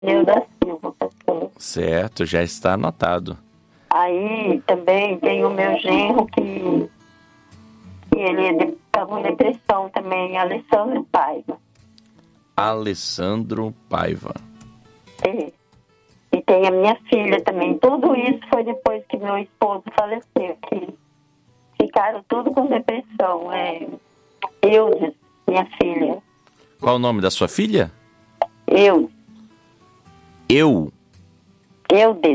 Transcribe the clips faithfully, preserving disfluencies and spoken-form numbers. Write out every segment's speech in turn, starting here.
Irineu da Silva, pastor. Certo, já está anotado. Aí também tem o meu genro que, que ele estava com depressão também, Alessandro Paiva. Alessandro Paiva. É. E tem a minha filha também. Tudo isso foi depois que meu esposo faleceu, que ficaram tudo com depressão. É, Eudes, minha filha. Qual o nome da sua filha? Eu. Eu. Eudes.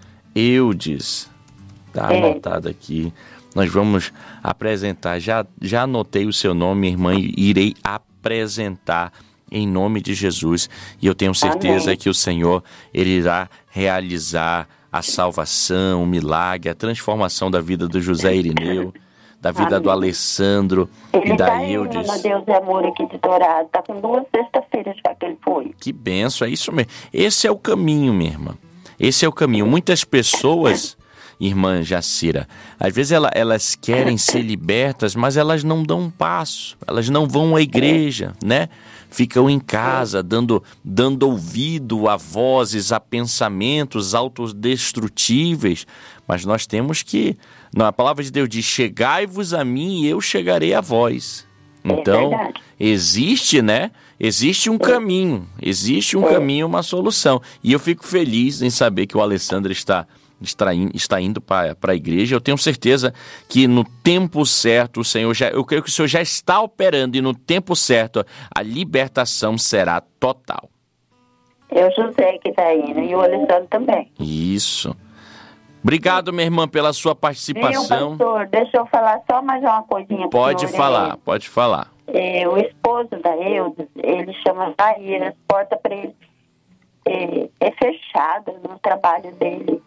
Eudes. Tá É. anotado aqui. Nós vamos apresentar. Já, já anotei o seu nome, irmã, e irei apresentar em nome de Jesus. E eu tenho certeza Amém. que o Senhor, Ele irá realizar a salvação, o milagre, a transformação da vida do José Irineu, da vida Amém. do Alessandro Ele e da tá indo Eudes. na Deus e Amor aqui de Dourado. Tá com duas sexta-feiras já que ele foi. Que benção, é isso mesmo. Esse é o caminho, minha irmã. Esse é o caminho. Muitas pessoas, irmã Jacira, às vezes ela, elas querem ser libertas, mas elas não dão um passo. Elas não vão à igreja, né? Ficam em casa, dando, dando ouvido a vozes, a pensamentos autodestrutíveis. Mas nós temos que... A palavra de Deus diz, chegai-vos a mim e eu chegarei a vós. Então, É existe, né? Existe um caminho, existe um caminho, uma solução. E eu fico feliz em saber que o Alessandro está, está, in, está indo para a igreja. Eu tenho certeza que no tempo certo, o Senhor já, eu creio que o Senhor já está operando e no tempo certo a libertação será total. É o José que está indo e o Alessandro também. Isso. Obrigado, minha irmã, pela sua participação. Viu, pastor? Deixa eu falar só mais uma coisinha. Pode senhor, falar, é, pode falar. É, o esposo da Eudes, ele chama Jair, as portas para ele é, é fechada no trabalho dele.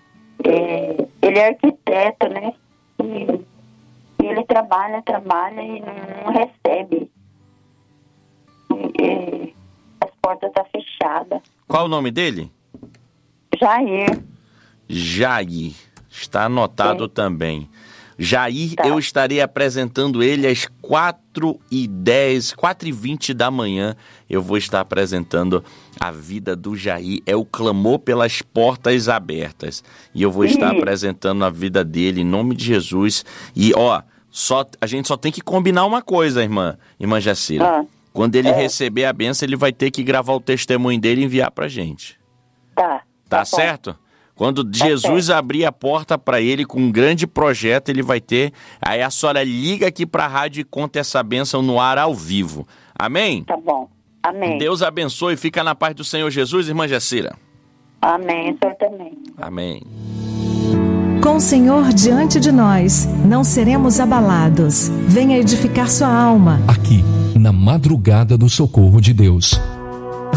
É, ele é arquiteto, né? E, e ele trabalha, trabalha e não recebe. E, e, as portas estão fechadas. Qual o nome dele? Jair. Jair. Está anotado É. também. Jair, Tá. eu estarei apresentando ele às quatro e dez, quatro e vinte da manhã. Eu vou estar apresentando a vida do Jair. É o clamor pelas portas abertas. E eu vou estar Isso. apresentando a vida dele em nome de Jesus. E, ó, só, a gente só tem que combinar uma coisa, irmã, irmã Jacira. Ah, Quando ele é. receber a bênção, ele vai ter que gravar o testemunho dele e enviar pra gente. Tá. Tá bom. certo? Quando Jesus abrir a porta para ele com um grande projeto, ele vai ter. Aí a senhora liga aqui para a rádio e conta essa bênção no ar ao vivo. Amém? Tá bom. Amém. Deus abençoe e fica na paz do Senhor Jesus, irmã Jacira. Amém. O senhor também. Amém. Com o Senhor diante de nós, não seremos abalados. Venha edificar sua alma. Aqui, na madrugada do socorro de Deus.